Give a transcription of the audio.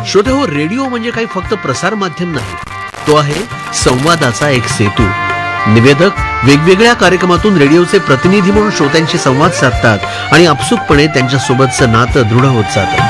श्रोते हो, रेडिओ म्हणजे काही फक्त प्रसार माध्यम नाही, तो आहे संवादाचा एक सेतू. निवेदक वेगवेगळ्या कार्यक्रमातून रेडिओचे प्रतिनिधी म्हणून श्रोत्यांशी संवाद साधतात आणि आपसुकपणे त्यांच्यासोबतचं नातं दृढ होत जातं.